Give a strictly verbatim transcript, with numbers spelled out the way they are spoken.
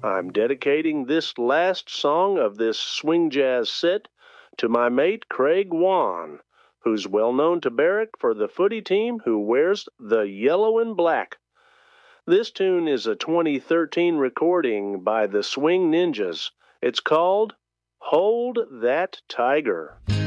I'm dedicating this last song of this swing jazz set to my mate Craig Wan, who's well known to Barrick for the footy team who wears the yellow and black. This tune is a twenty thirteen recording by the Swing Ninjas. It's called Hold That Tiger.